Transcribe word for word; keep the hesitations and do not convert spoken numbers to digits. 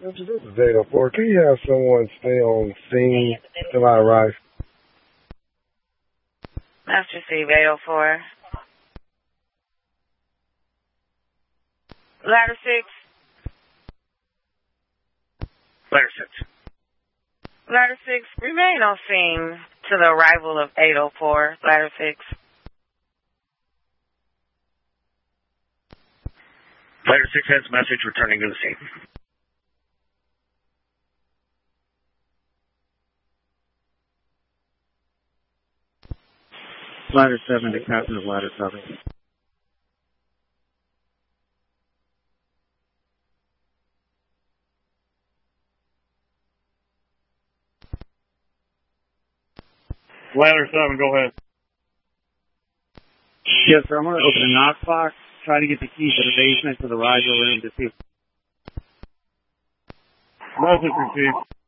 This is eight oh four. Can you have someone stay on scene till I arrive? Master Steve, eight oh four. Ladder six. Ladder six. Ladder six, remain on scene to the arrival of eight oh four. Ladder six. Ladder six has a message returning to the scene. Ladder seven to captain of ladder seven. Ladder seven, go ahead. Yes, sir. I'm going to open the knock box, try to get the key to the basement to the riser room to see. Message received.